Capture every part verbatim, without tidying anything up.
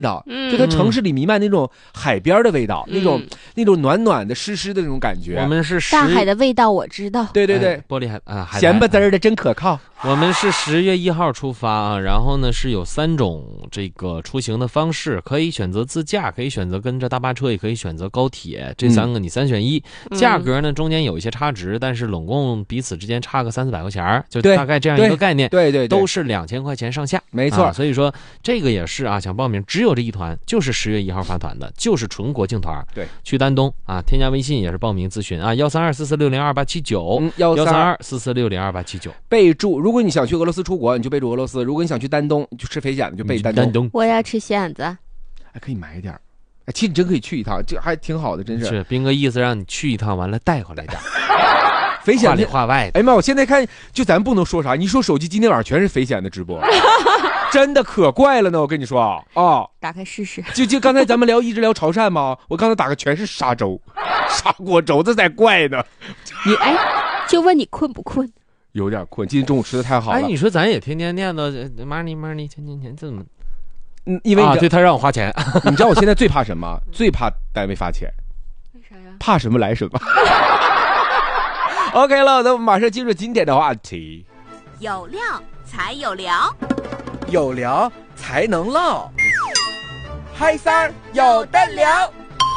道，就它城市里弥漫那种海边的味道，嗯、那种那种暖暖的湿湿的那种感觉。 我们是大海的味道，我知道。 对对对， 哎、玻璃海啊，海咸不滋儿的真可靠。 我们是十月一号出发啊，然后呢是有三种这个出行的方式，可以选择自驾，可以选择跟着大巴车，也可以选择高铁，这三个你三选一。嗯、价格呢中间有一些差值，但是拢共彼此之间差个三四百块钱，就大概这样一个概念。 对 对, 对, 对， 都是两千块钱上下， 没错、 啊。所以说这个也是啊，想报名只有这一团，就是十月一号发团的，就是纯国庆团。 对， 去丹东啊，添加微信也是报名咨询啊，幺三二四四六零二八七九，幺三二四四六零二八七九。 备注，如果你想去俄罗斯出国，你就备注俄罗斯；如果你想去丹东，就吃肥蚬的，就备丹东。 丹东， 我要吃蚬子， 还可以买一点。哎，其实你真可以去一趟，这还挺好的，真是。 是斌哥意思让你去一趟，完了带回来点。 肥蚬话里话外的。 哎妈，我现在看，就咱不能说啥，你说手机今天晚上全是肥蚬的直播，真的可怪了呢。我跟你说啊，哦、 打开试试。 就就刚才咱们聊一直聊潮汕嘛，我刚才打开全是沙洲，砂锅粥，这才怪呢。 你哎，就问你困不困？ 有点困，今天中午吃的太好了。 哎，你说咱也天天念叨 money money 钱钱钱，这么？ 嗯，因为、 啊、对他让我花钱。 你知道我现在最怕什么？最怕单位发钱。 为啥呀？ 怕什么来什么。OK 了，那我们马上进入今天的话题。 有料才有聊， 有聊才能唠，嗨三儿有的聊。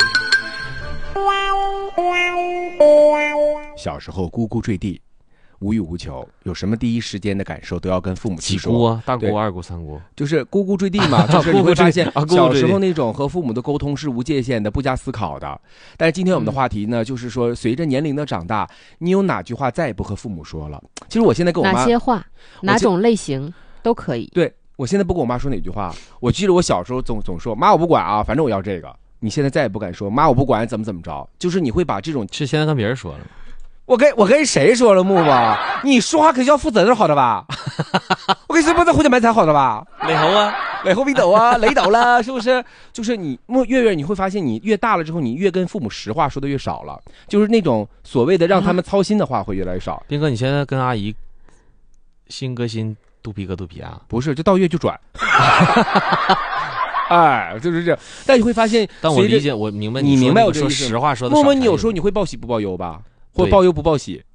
小时候咕咕坠地，无欲无求，有什么第一时间的感受都要跟父母去说。 几姑啊，大姑、二姑、三姑， 就是咕咕坠地嘛，就是你会发现小时候那种和父母的沟通是无界限的、不加思考的。但是今天我们的话题呢，就是说随着年龄的长大，你有哪句话再也不和父母说了？其实我现在跟我妈哪些话，哪种类型都可以。 对，我现在不跟我妈说哪句话。我记得我小时候总总说妈我不管啊，反正我要这个。你现在再也不敢说妈我不管怎么怎么着，就是你会把这种是现在跟别人说了。 我跟我跟谁说了木木？你说话可是要负责任好的吧？我跟你说不能胡搅蛮缠好的吧？ 雷猴啊， 雷猴逼斗啊，雷斗了，是不是？就是你月月你会发现，你越大了之后，你越跟父母实话说的越少了，就是那种所谓的让他们操心的话会越来越少。 斌哥，你现在跟阿姨心搁心，肚皮搁肚皮啊？ 不是，就到月就转。哎，就是这样。但你会发现， 但我理解，我明白你明白我说实话说的。 默默，你有时候你会报喜不报忧吧？或报忧不报喜？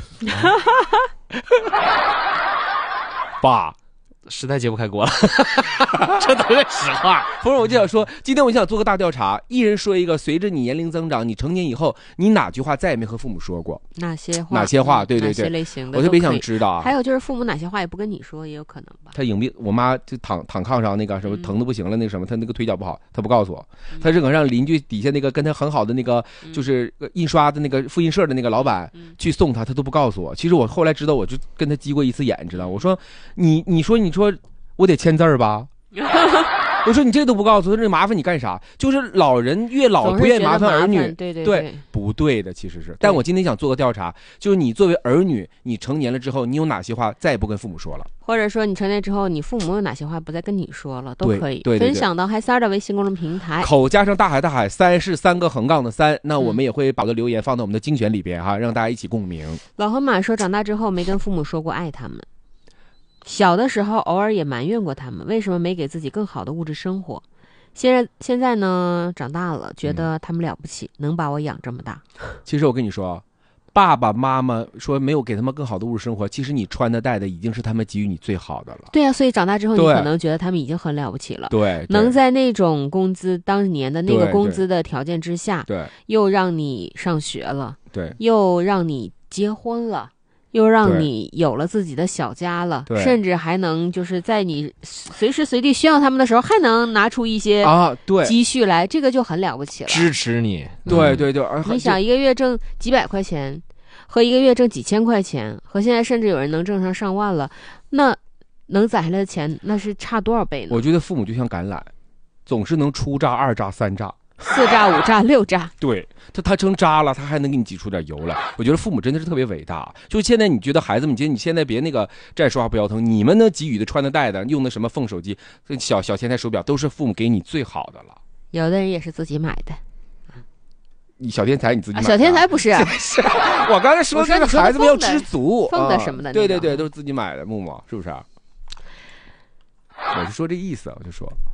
爸， 时代揭不开锅了。这都是实话。 不是，我就想说，今天我就想做个大调查，一人说一个，随着你年龄增长，你成年以后，你哪句话再也没和父母说过？ 哪些话？ 哪些话？对对对， 哪些类型的？ 我特别想知道啊。 还有就是父母哪些话也不跟你说，也有可能吧。 他隐蔽，我妈就躺躺炕上那个什么疼的不行了，那个什么，他那个腿脚不好，他不告诉我，他是可让邻居底下那个跟他很好的那个就是印刷的那个复印社的那个老板去送他，他都不告诉我。其实我后来知道，我就跟他激过一次眼，知道？我说你你说你说我得签字儿吧。我说你这都不告诉我，这麻烦你干啥？就是老人越老不愿意麻烦儿女， 对对对, 对，不对的其实是。但我今天想做个调查，就是你作为儿女，你成年了之后，你有哪些话再也不跟父母说了？ 或者说你成年之后，你父母有哪些话不再跟你说了，都可以。 对对对对， 分享到嗨三儿的微信公众平台， 口加上大海大海，三是三个横杠的三。那我们也会把个留言放到我们的精选里边哈，让大家一起共鸣。 老河马说，长大之后没跟父母说过爱他们。小的时候偶尔也埋怨过他们，为什么没给自己更好的物质生活？现在现在呢，长大了，觉得他们了不起，嗯、能把我养这么大。 其实我跟你说，爸爸妈妈说没有给他们更好的物质生活，其实你穿的戴的已经是他们给予你最好的了。 对啊，所以长大之后，你可能觉得他们已经很了不起了。 对， 能在那种工资当年的那个工资的条件之下， 对， 又让你上学了， 对， 又让你结婚了。又让你有了自己的小家了，甚至还能就是在你随时随地需要他们的时候，还能拿出一些啊对积蓄来，这个就很了不起了， 支持你。 对对对， 你想一个月挣几百块钱，和一个月挣几千块钱，和现在甚至有人能挣上上万了，那能攒下来的钱那是差多少倍呢？ 我觉得父母就像橄榄，总是能初榨、二榨、三榨。 四榨五榨六榨， 对他他成渣了，他还能给你挤出点油来。我觉得父母真的是特别伟大。就是现在你觉得孩子们，你你现在别那个再说话不腰疼，你们呢给予的、穿的、戴的、用的什么凤手机、小小前台手表，都是父母给你最好的了。 有的人也是自己买的。 你小天才你自己买的、 啊？小天才不是、啊， 我刚才说这个孩子们要知足， 凤的什么的、 啊，对对对，都是自己买的，木木是不是、啊？我就说这意思，我就说。